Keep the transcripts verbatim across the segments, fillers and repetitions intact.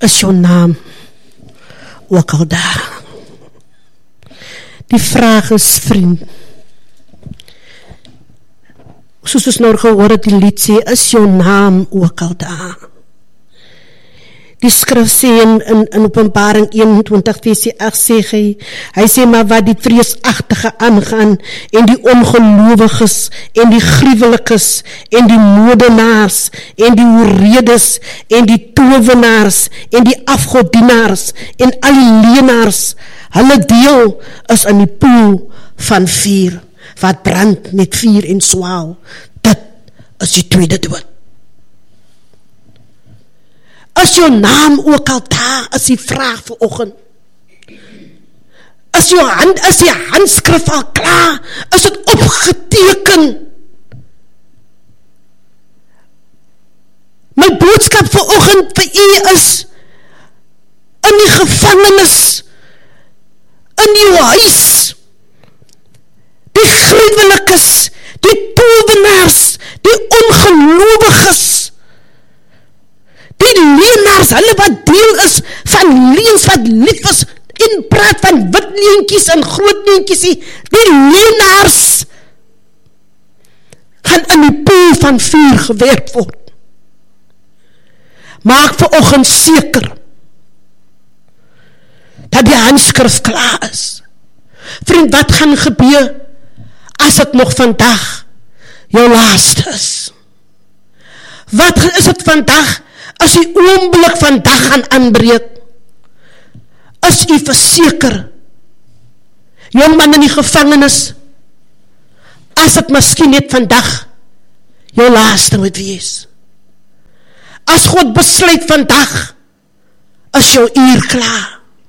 is jou naam ook al daar? Die vraag is, vriend, soos ons nou gehoor het, die lied sê, is jou naam ook al daar? Die skrif sê in, in, in Openbaring eenentwintig vers agt sê hy, hy sê maar wat die vreesagtige aangaan, en die ongelowiges, en die gruwelikes, en die moordenaars, en die hoeredes, en die towenaars, en die afgodienaars, en al die leenaars, hulle deel is in die poel van vuur, wat brand met vuur en swaal. Dit is die tweede dood. Is jou naam ook al daar, is die vraag vanoggend. Is jou hand, is die handskrif al klaar? Is dit opgeteken? My boodskap vanoggend vir u is, in die gevangenis, in jou huis, die gruwelikes, die towenaars, die ongelowiges, die leenaars, hulle wat deel is van leens wat lief is, en praat van wit leentjies en groot leentjies, die leenaars gaan in die poel van vuur gewerp word. Maak vanoggend seker dat die handskrif klaar is. Vriend, wat gaan gebeur as dit nog vandag jou laaste is? Wat is dit vandag as die oomblik vandag gaan aanbreek? Is u verseker, jongman in die gevangenis, as dit miskien net vandag jou laaste moet wees? As God besluit vandag, is jou uur klaar.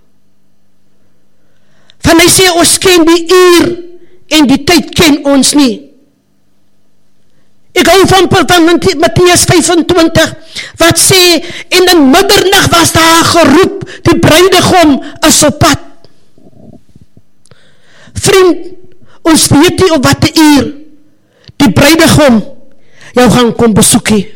Van hy sê, ons ken die uur en die tyd ken ons nie. Ek hou van, van Mattheus vyfentwintig, wat sê, en in middernag was daar geroep, die bruidegom is op pad. Vriend, ons weet nie op wat die uur, die bruidegom jou gaan kom besoek hê.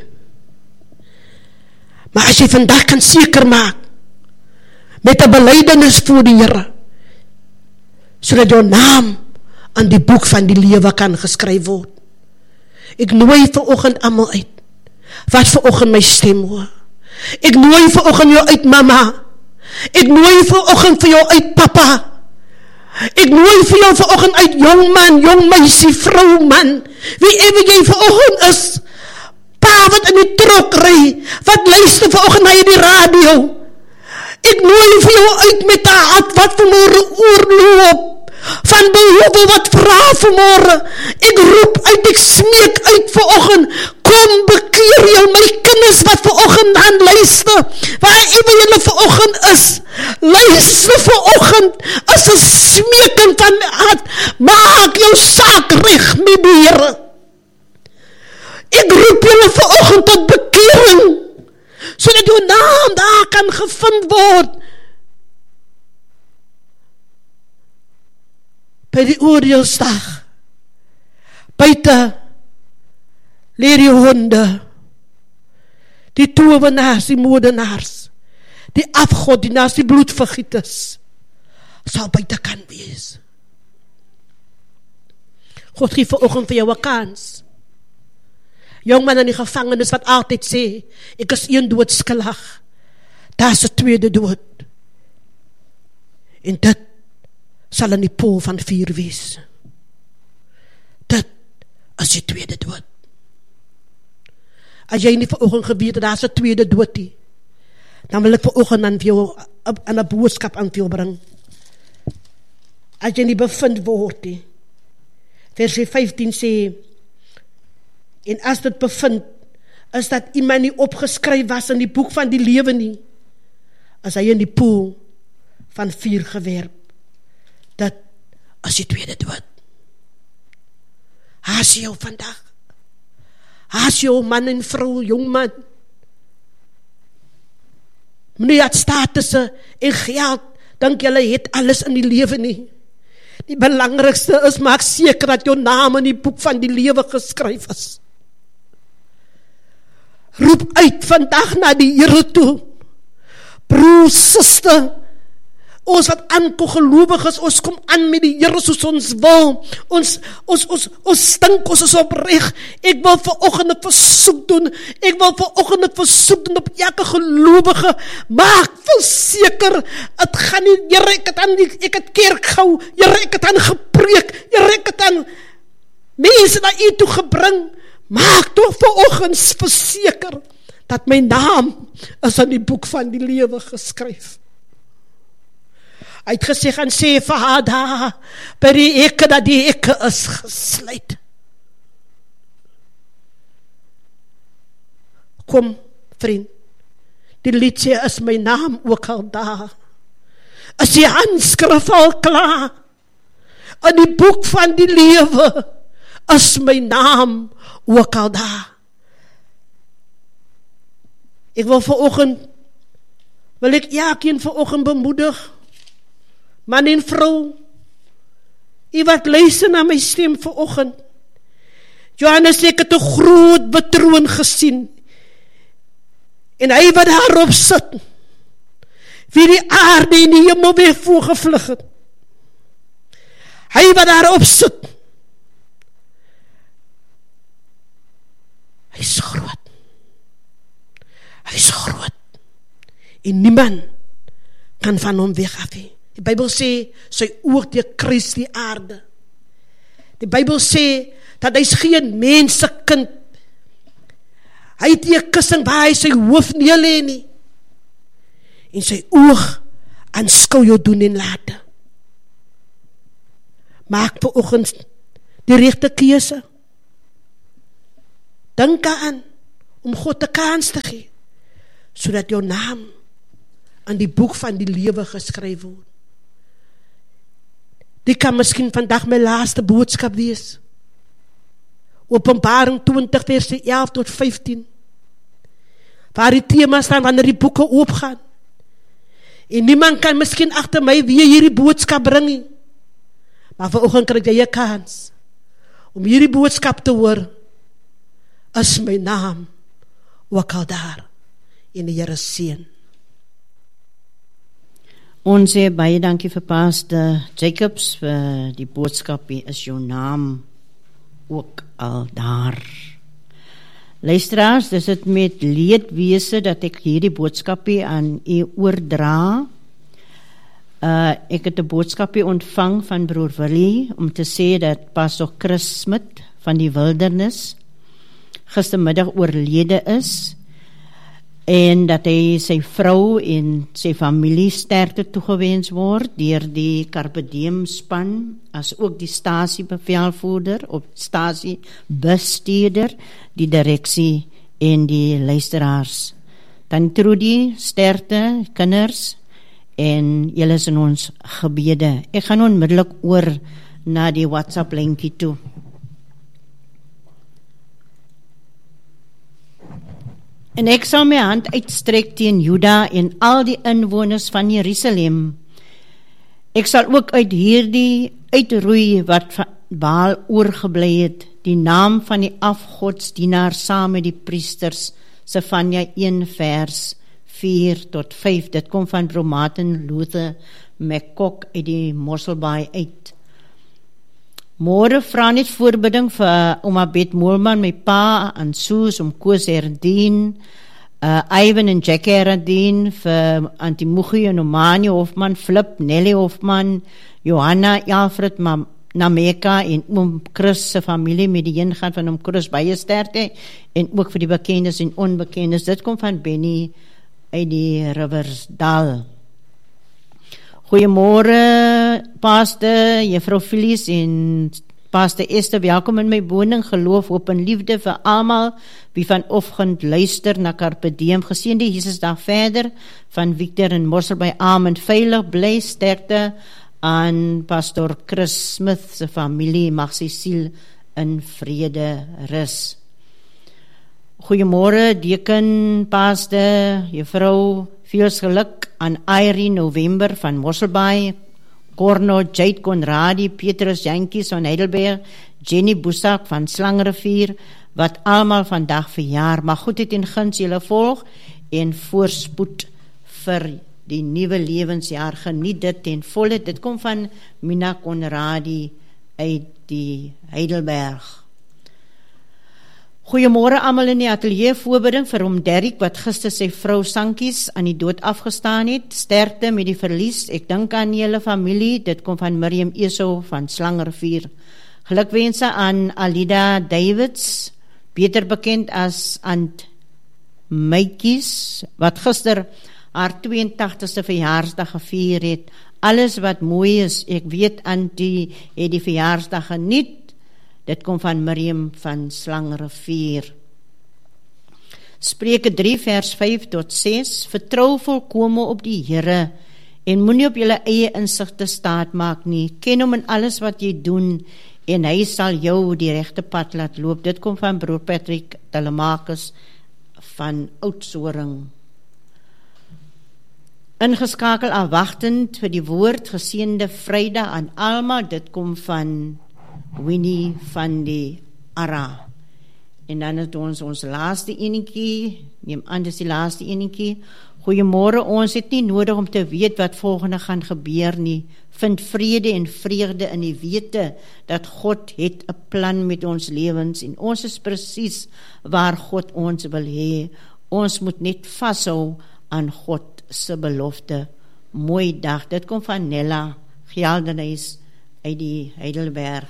Maar as jy vandag kan seker maak, met 'n belydenis voor die Here, sodat jou naam aan die boek van die lewe kan geskryf word. Ek nooi vanoggend almal uit, wat vanoggend my stem hoor. Ek nooi vanoggend jou uit, mama. Ek nooi vanoggend vir jou uit, papa. Ek nooi vir jou vanoggend uit, jong man, jong meisie, vrou, man, wie ewe jy vanoggend is, pa wat in die trok ry, wat luister vanoggend na die radio. Ek nooi vir jou uit met 'n hart wat vanmôre oorloop, van behoefte wat vra vanmôre. Ek roep uit, ek smeek uit vanoggend, kom bekeer jou, my kinders wat vanoggend aan luister, waar ewe julle vanoggend is, luister vanoggend, as 'n smeeking van my hart, maak jou saak reg met die Here. Ek roep julle vanoggend tot bekering, sodat jou naam daar kan gevind word. By die oordeelsdag, buite leer die honde, die towenaars, die moordenaars, die afgodienaars, die bloedvergieters, sal buite kan wees. God gee vanoggend vir jou 'n kans. Jongman in die gevangenis wat altyd sê, ek is een dood skuldig, daar is 'n tweede dood. En dit sal in die pool van vuur wees. Dit is die tweede dood. As jy nie vanoggend geweet het, daar is 'n tweede dood nie, dan wil ek vanoggend aan jou, aan 'n boodskap aan jou bring. As jy nie bevind word nie, vers vyftien sê, en as dit bevind, is dat iemand nie opgeskryf was in die boek van die lewe nie, as hy in die poel van vuur gewerp. Dat is die tweede dood. Haas jou vandag. Haas jou man en vrou, jong man. Meneer het statusse en geld, dink julle het alles in die lewe nie. Die belangrikste is, maak seker dat jou naam in die boek van die lewe geskryf is. Roep uit vandag na die Here toe. broer, suster, ons wat aankom gelowig is, ons kom aan met die Here soos ons wil, ons, ons, ons, ons stink, ons is opreg. Ek wil vanoggend 'n versoek doen, ek wil vanoggend 'n versoek doen op elke gelowige, maak verseker, het gaan nie, Here, ek het aan die, ek het kerk gehou, Here, ek het aan gepreek, Here, ek het aan mense na U toe gebring, maak toch vanoggend verseker, dat my naam is in die boek van die lewe geskryf. Hy het gesê, gaan sê vir haar daar, by die ekke, dat die ekke is gesluit. Kom, vriend, die lied sê, is my naam ook al daar, is die handskrif al klaar, in die boek van die lewe, is my naam ook al daar. Ek wil vanoggend, wil ek elkeen vanoggend bemoedig, man en vrou, u wat luister na my stem vanoggend. Johannes, ek het 'n groot betroon gesien, en hy wat daarop sit, wie die aarde en die hemel weer voorgevlug het, hy wat daarop sit, hy is groot, hy is groot, en niemand kan van hom wegaf hê. Die Bybel sê, sy oog deur kruis die aarde. Die Bybel sê, dat hy is geen mensekind. Hy het nie 'n kussing waar hy sy hoof neerlê nie. En sy oog aanskou jou doen en late. Maak vanoggend die regte keuse. Dink aan, om God 'n kans te gee, sodat jou naam aan die boek van die lewe geskryf word. Dit kan miskien vandag my laaste boodskap wees. Openbaring twintig vers elf tot vyftien. Waar die thema staan wanneer die boeke oopgaan. En niemand kan miskien agter my weer hierdie boodskap bring nie. Maar vanoggend kry jy 'n kans om hierdie boodskap te hoor. Is my naam ook al daar in die Here seën. Ons sê baie dankie vir Pastor Jacobs vir die boodskap, is jou naam ook al daar. Luisteraars, dis het met leedwese dat ek hierdie boodskap aan u oordra. Uh, ek het 'n boodskap ontvang van broer Willie om te sê dat Pastor Chris Smit van die Wildernis gistermiddag oorlede is, en dat hy sy vrou en sy familie sterkte toegewens word deur die Carpe Diem span, as ook die stasiebevelvoerder of stasiebestuurder, die direksie en die luisteraars. Dan Trudy, sterkte, kinders, en julle is in ons gebede. Ek gaan onmiddellik oor na die WhatsApp linkie toe. En ek sal my hand uitstrek teen Juda en al die inwoners van Jerusalem. Ek sal ook uit hierdie uitroei wat van Baal oorgebly het, die naam van die afgodsdienaar saam met die priesters, Sefanja een vers vier tot vyf. Dit kom van Bro Martin Luther McCock uit die Mosselbaai uit. Môre vra net voorbidding vir ouma Bet Moelman, my pa, en Soos, om Koos Herdien, uh, Ivan en Jackie Herdien, vir Auntie Moegie en Omani Hofman, Flip, Nelly Hofman, Johanna, Alfred, Ma Nameka, en oom Chris se familie met die ingaan van oom Chris baie sterkte, en ook vir die bekendes en onbekendes. Dit kom van Benny uit die Riversdal. Goeiemôre, Pastor, Juffrou Felies en Pastor Esther, welkom in my woning, geloof, hoop en liefde vir almal wie vanoggend luister na Carpe Diem. Geseënde Jesusdag verder van Victor en Mosselbaai. Amen. Veilig bly, sterkte aan Pastor Chris Smith se familie, mag sy siel in vrede rus. Goeiemôre, deken, Pastor, Juffrou, veel geluk aan Irene November van Mosselbaai, Corno, Jade Conradi, Petrus Jankies van Heidelberg, Jenny Boesak van Slangrivier, wat almal vandag verjaar. Mag goedheid en guns julle volg en voorspoed vir die nuwe lewensjaar, geniet dit ten volle. Dit kom van Mina Conradi uit die Heidelberg. Goeiemôre almal in die ateljee, voorbereiding vir hom Derrick wat gister sy vrou Sankies aan die dood afgestaan het. Sterkte met die verlies, ek dink aan julle familie. Dit kom van Miriam Esau van Slangerrivier. Gelukwense aan Alida Davids, beter bekend as Ant Meitjies, wat gister haar twee-en-tagtigste verjaarsdag gevier het. Alles wat mooi is, ek weet Antie het die verjaarsdag geniet. Dit kom van Miriam van Slangerrivier. Spreuke drie vers vyf tot ses, vertrou volkome op die Here en moenie op julle eie insigte staat maak nie. Ken hom in alles wat jy doen en hy sal jou die regte pad laat loop. Dit kom van broer Patrick Telemakus van Oudtshoorn. Ingeskakel afwagtend vir die woord, geseënde Vrydag aan almal. Dit kom van Winnie van die Ara. En dan het ons ons laaste enetjie, neem aan dis die laaste enetjie. Goeiemôre, ons het nie nodig om te weet wat volgende gaan gebeur nie. Vind vrede en vreugde in die wete dat God het 'n plan met ons lewens en ons is presies waar God ons wil hê. Ons moet net vashou aan God se belofte. Mooi dag. Dit kom van Nella Geldenhuis uit die Heidelberg.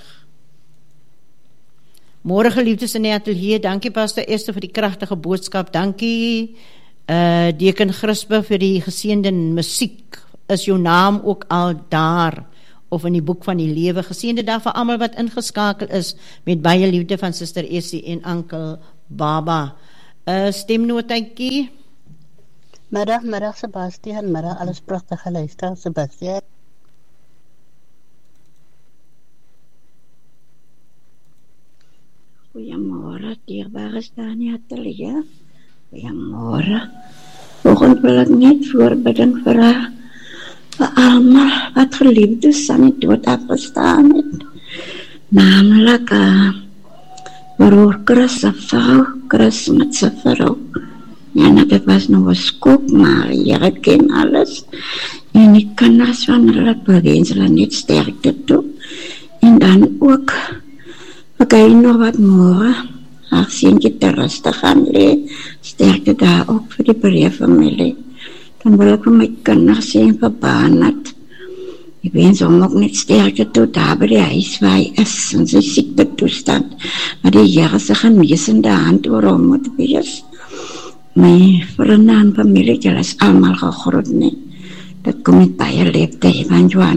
Môre geliefdes in die ateljee, dankie Pastor Esther vir die kragtige boodskap, dankie uh, Deken Grispe vir die geseënde musiek, is jou naam ook al daar, of in die boek van die lewe, geseënde dag vir almal wat ingeskakel is, met baie liefde van Suster Essie en Ankel Baba. Uh, stemnootjie. Middag, middag Sebastian, middag alles prachtige luister, Sebastian. Goeiemôre, dierbare staan in die ateljee. Goeiemôre. Vanoggend wil ek net voorbiding vir vir almal wat geliefdes aan die dood afgestaan het. Namelijk uh, broer Chris se vrou, Chris met sy vrou. Ja, dit was nog een skok, maar Here ken alles. En die kinders van hulle bewens hulle net sterkte toe. En dan ook ek hy nog wat môre, haar seentjie te rustig gaan lê, sterkte daar ook vir die Breë familie. Dan wil ek vir my kinders sê en vir Barnard, ek wens hom ook net sterkte toe daar by die huis waar hy is, in sy siekte toestand, maar die Here se genesende hand oor hom moet wees. My vriende en familie, julle is almal gegroet nie. Dit kom met baie liefde, Evan Johan.